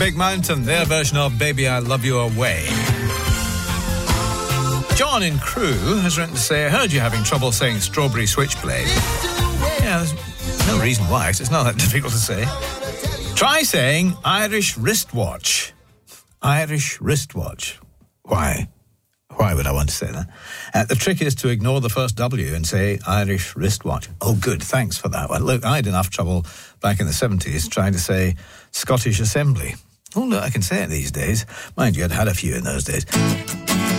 Big Mountain, their version of Baby I Love You Away. John in Crewe has written to say, I heard you're having trouble saying strawberry switchblade. Yeah, there's no reason why, 'cause it's not that difficult to say. Try saying Irish wristwatch. Irish wristwatch. Why? Why would I want to say that? The trick is to ignore the first W and say Irish wristwatch. Oh, good, thanks for that one. Look, I had enough trouble back in the 70s trying to say Scottish Assembly. Oh, look, I can say it these days. Mind you, I'd had a few in those days.